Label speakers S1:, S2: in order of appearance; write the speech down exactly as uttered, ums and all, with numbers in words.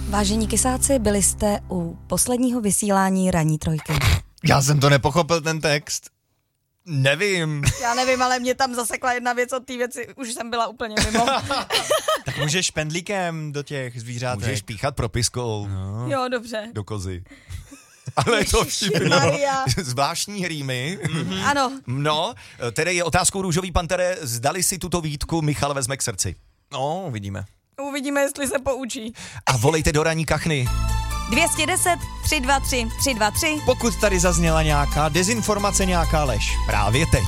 S1: Vážení kysáci, byli jste u posledního vysílání Ranní trojky.
S2: Já jsem to nepochopil, ten text. Nevím.
S1: Já nevím, ale mě tam zasekla jedna věc od té věci, už jsem byla úplně mimo.
S3: Tak můžeš pendlíkem do těch zvířátek.
S2: Můžeš píchat propiskou.
S3: No.
S1: Jo, dobře.
S2: Do kozy. Ale je to vtipno. Zvláštní rýmy.
S1: Mm-hmm. Ano.
S2: No, tedy je otázkou Růžový pantere, zdali si tuto výtku Michal vezme k srdci.
S3: No, uvidíme.
S1: Uvidíme, jestli se poučí.
S2: A volejte do Ranní kachny.
S1: dvě stě deset, tři dva tři, tři dva tři.
S3: Pokud tady zazněla nějaká dezinformace, nějaká lež.
S2: Právě teď.